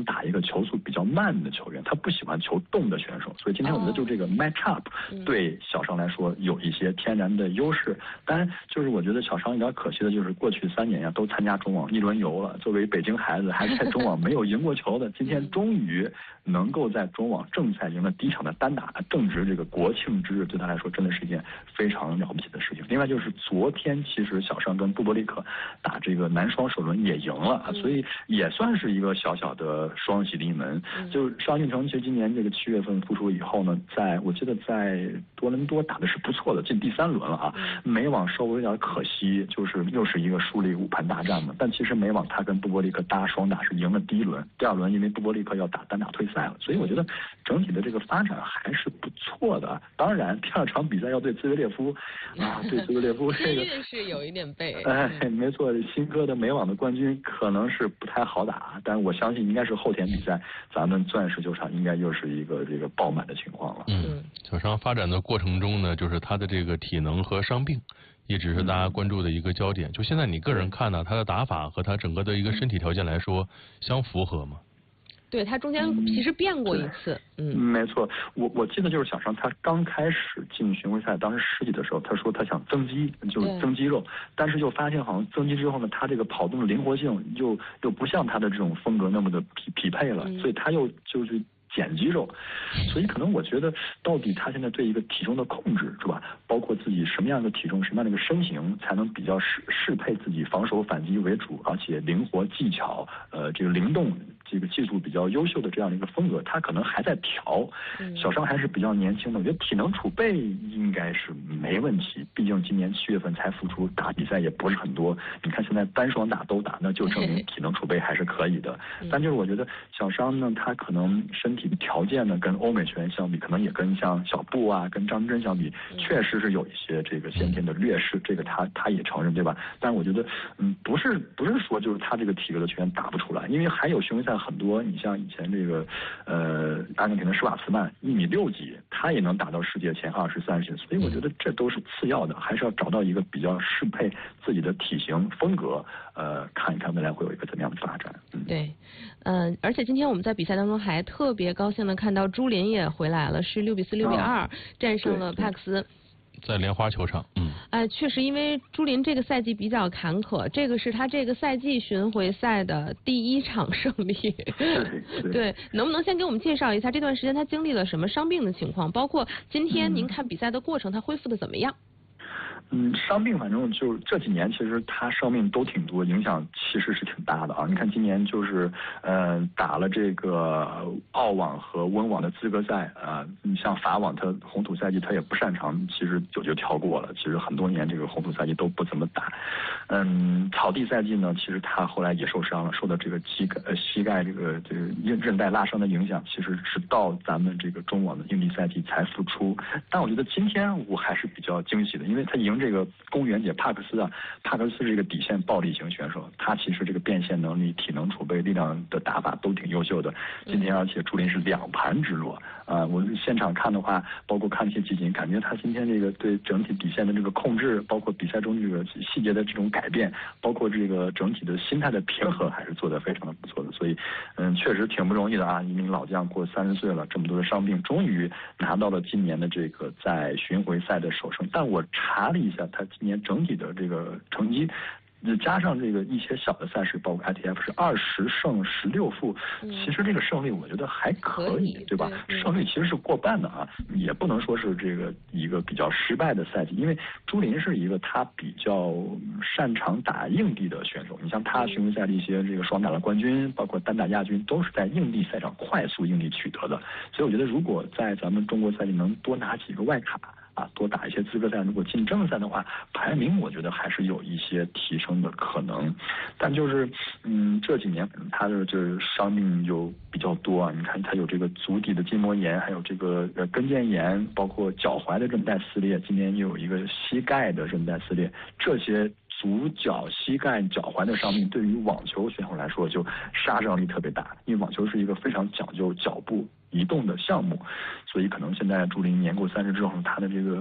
打一个球速比较慢的球员，他不喜欢球动的选手，所以今天我觉得就这个 match up 对小商来说有一些天然的优势。当然，就是我觉得小商有点可惜的就是过去3年呀都参加中网一轮游了，作为北京孩子还在中网没有赢过球的，今天终于能够在中网正赛赢了第一场的单打，正值这个国庆之日，对他来说真的是一件非常了不起的事情。另外就是昨天其实小商跟布波利克打这个男双首轮也赢了，所以也算是一个小小的双喜临门。就是商运成其实今年这个7月份复出以后呢，我记得在多伦多打的是不错的，进第3轮了啊。美网稍微有点可惜，就是又是一个输了一个5盘大战嘛。但其实美网他跟布波利克搭双打是赢了第1轮，第2轮因为布波利克要打单打退赛了，所以我觉得整体的这个发展还是不错的。当然第2场比赛要对兹维列夫啊，对兹维列夫这个是有一点背。 没错，新科的美网的冠军可能是不太好打，但我相信应该是后天比赛，咱们钻石球场应该又是一个这个爆满的情况了。 小商发展的过程中呢，就是他的这个体能和伤病一直是大家关注的一个焦点。就现在你个人看呢，他的打法和他整个的一个身体条件来说相符合吗？ 对，他中间其实变过一次。 没错，我记得就是小商他刚开始进巡回赛，当时10几的时候，他说他想增肌，就是增肌肉，但是又发现好像增肌之后呢，他这个跑动的灵活性又不像他的这种风格那么的匹配了，所以他又就是减肌肉，所以可能我觉得到底他现在对一个体重的控制是吧，包括自己什么样的体重、什么样的一个身形才能比较适配自己防守反击为主，而且灵活技巧这个灵动这个技术比较优秀的这样的一个风格，他可能还在调。小商还是比较年轻的，我觉得体能储备应该是没问题，毕竟今年7月份才复出，打比赛也不是很多，你看现在单双打都打，那就证明体能储备还是可以的。但就是我觉得小商呢，他可能身体的条件呢跟欧美球员相比，可能也跟像小布啊跟张真相比，确实是有一些这个先天的劣势，这个他也承认，对吧？但我觉得不是说就是他这个体格的球员打不出来，因为还有巡回赛很多，你像以前这个阿根廷的施瓦茨曼1.6米，他也能打到世界前20、30，所以我觉得这都是次要的，还是要找到一个比较适配自己的体型风格，看一看未来会有一个怎么样的发展。 对，而且今天我们在比赛当中还特别高兴的看到朱琳也回来了，是6比4、6比2战胜了帕克斯。 在莲花球场， 确实，因为朱琳这个赛季比较坎坷，这个是他这个赛季巡回赛的第1场胜利。对，能不能先给我们介绍一下这段时间他经历了什么伤病的情况，包括今天您看比赛的过程，他恢复的怎么样？ 伤病反正就这几年其实他伤病都挺多，影响其实是挺大的啊。你看今年就是打了这个澳网和温网的资格赛啊，你像法网他红土赛季他也不擅长，其实就跳过了。其实很多年这个红土赛季都不怎么打。草地赛季呢，其实他后来也受伤了，受到这个膝盖这个韧带拉伤的影响，其实是到咱们这个中网的硬地赛季才复出。但我觉得今天我还是比较惊喜的，因为他赢这个公园姐帕克斯是一个底线暴力型选手，他其实这个变现能力、体能储备、力量的打法都挺优秀的。今天而且朱琳是2盘直落我现场看的话，包括看一些集锦，感觉他今天这个对整体底线的这个控制，包括比赛中这个细节的这种改变，包括这个整体的心态的平衡，还是做得非常的不错的。所以确实挺不容易的啊，一名老将过30岁了，这么多的伤病，终于拿到了今年的这个在巡回赛的首胜。但我查了一下，他今年整体的这个成绩，加上这个一些小的赛事，包括 ITF 是20胜16负，其实这个胜率我觉得还可以，对吧？胜率其实是过半的啊，也不能说是这个一个比较失败的赛季，因为朱琳是一个他比较擅长打硬地的选手，你像他巡回赛的一些这个双打的冠军，包括单打亚军，都是在硬地赛场快速硬地取得的，所以我觉得如果在咱们中国赛季能多拿几个外卡多打一些资格赛，如果进正赛的话，排名我觉得还是有一些提升的可能。但就是这几年他的就是伤病有比较多啊，你看他有这个足底的筋膜炎，还有这个跟腱炎，包括脚踝的韧带撕裂，今年又有一个膝盖的韧带撕裂，这些足脚膝盖脚踝的伤病对于网球选手来说就杀伤力特别大，因为网球是一个非常讲究脚步移动的项目，所以可能现在朱琳年过30之后，他的这个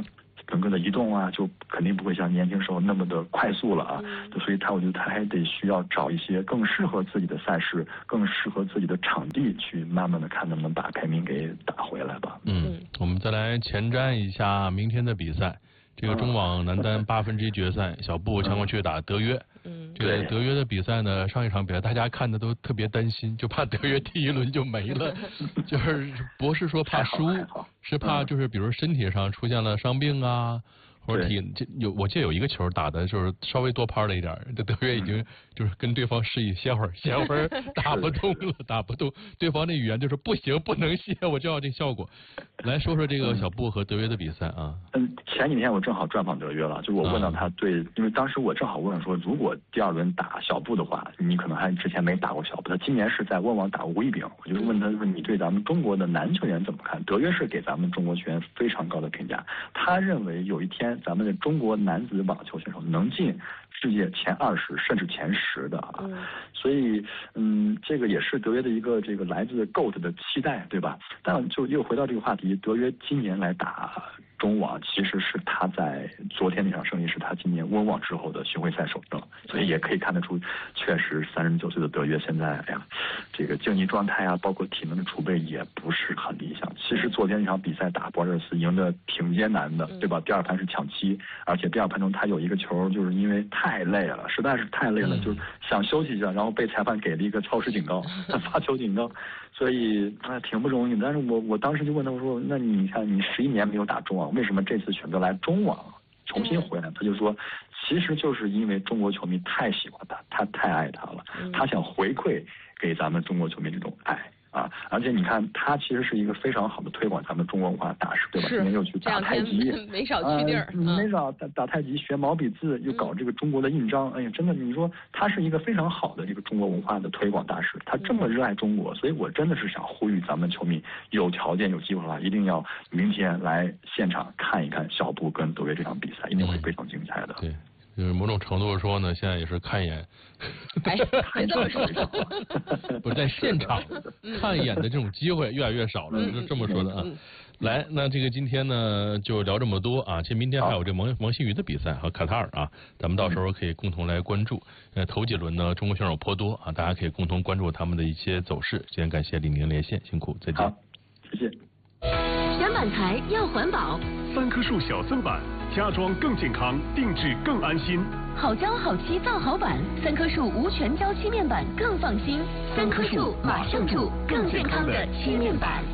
整个的移动啊，就肯定不会像年轻时候那么的快速了啊。所以我觉得他还得需要找一些更适合自己的赛事，更适合自己的场地，去慢慢的看能不能把排名给打回来吧。 我们再来前瞻一下明天的比赛。这个中网男单1/8决赛，小布将会去打德约。这个德约的比赛呢，上一场比赛大家看的都特别担心，就怕德约第一轮就没了，就是不是说怕输，是怕就是比如身体上出现了伤病啊。或者我记得有一个球打的就是稍微多拍了一点，这德约已经就是跟对方示意歇会儿打不动了，打不动。对方的语言就是不行，不能歇，我就要这效果。来说说这个小布和德约的比赛啊。 前几天我正好专访德约了，就我问到他对，因为当时我正好问说，如果第2轮打小布的话，你可能还之前没打过小布，他今年是在温网打吴一丙，我就问他说你对咱们中国的男球员怎么看？德约是给咱们中国球员非常高的评价，他认为有一天咱们的中国男子网球选手能进世界前20甚至前10的啊，所以这个也是德约的一个这个来自 GOAT 的期待，对吧？但就又回到这个话题，德约今年来打中网，其实是他在昨天那场胜利是他今年温网之后的巡回赛首胜，所以也可以看得出，确实39岁的德约现在，哎呀，这个竞技状态啊，包括体能的储备也不是很理想。其实昨天那场比赛打博尔斯赢得挺艰难的，对吧？第2盘是抢七，而且第2盘中他有一个球，就是因为太累了，实在是太累了，就是想休息一下，然后被裁判给了一个超时警告，罚球警告，所以挺不容易的。但是我当时就问他，我说，那你看你11年没有打中网，为什么这次选择来中网重新回来？他就说，其实就是因为中国球迷太喜欢他，他太爱他了，他想回馈给咱们中国球迷这种爱。啊，而且你看，他其实是一个非常好的推广咱们中国文化大使，对吧？今年又去打太极， 没少去地儿， 没少打太极，学毛笔字，又搞这个中国的印章。哎呀，真的，你说他是一个非常好的这个中国文化的推广大使，他这么热爱中国，所以我真的是想呼吁咱们球迷，有条件有机会的话，一定要明天来现场看一看小布跟德约这场比赛，一定会非常精彩的。 对。就是某种程度说呢，现在也是看一眼， 别这么说， 不是在现场看一眼的这种机会越来越少了，是这么说的啊。来，那这个今天呢就聊这么多啊。其实明天还有这王欣瑜的比赛和卡塔尔啊，咱们到时候可以共同来关注。头几轮呢，中国选手颇多啊，大家可以共同关注他们的一些走势。今天感谢李宁连线，辛苦，再见。 好，谢谢。 选板材要环保 ，3棵树小色板。家装更健康，定制更安心。 好胶好漆造好板，3棵树无全胶漆面板更放心。3棵树马上住更健康的漆面板。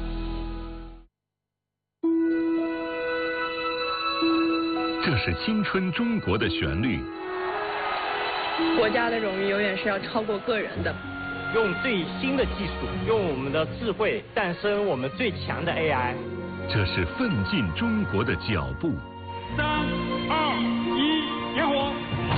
这是青春中国的旋律。 国家的荣誉永远是要超过个人的。 用最新的技术，用我们的智慧诞生我们最强的 AI。 这是奋进中国的脚步。 3、2、1，点火！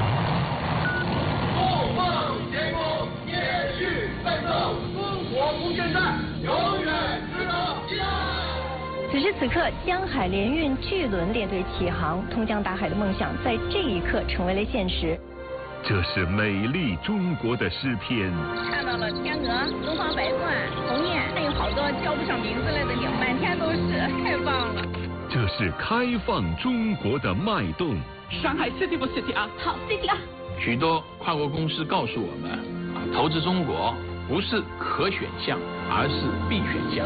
不忘前功，延续奋斗，中国不倦怠，永远值得期待。 此时此刻，江海联运巨轮列队起航，通江达海的梦想在这一刻成为了现实。 这是美丽中国的诗篇。 看到了天鹅、龙华白鹳、鸿雁，还有好多叫不上名字来的鸟，满天都是，太棒了。 这是开放中国的脉动。 上海 City 不 City 啊？ 好 City 啊！ 许多跨国公司告诉我们，投资中国不是可选项，而是必选项。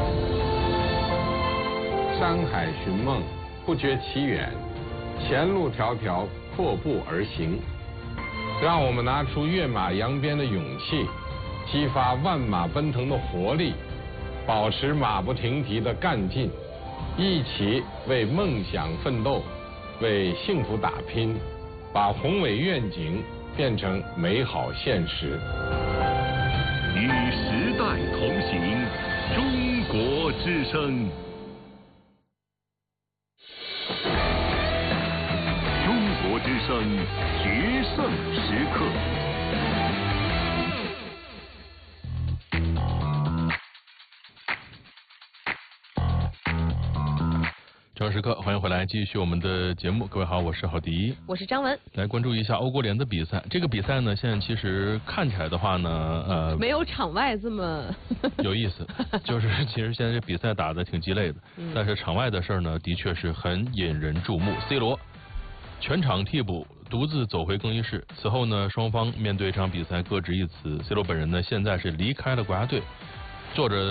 山海寻梦，不觉其远，前路迢迢，阔步而行。让我们拿出跃马扬鞭的勇气，激发万马奔腾的活力，保持马不停蹄的干劲，一起为梦想奋斗，为幸福打拼，把宏伟愿景变成美好现实。 与时代同行，中国之声。中国之声决胜时刻。 正时刻，欢迎回来，继续我们的节目。各位好，我是郝迪， 我是张文。 来关注一下欧国联的比赛。这个比赛呢，现在其实看起来的话呢， 没有场外这么有意思。就是其实现在这比赛打得挺鸡肋的，但是场外的事儿呢，的确是很引人注目。C 罗全场替补，独自走回更衣室。此后呢，双方面对这场比赛各执一词。C 罗本人呢，现在是离开了国家队，坐着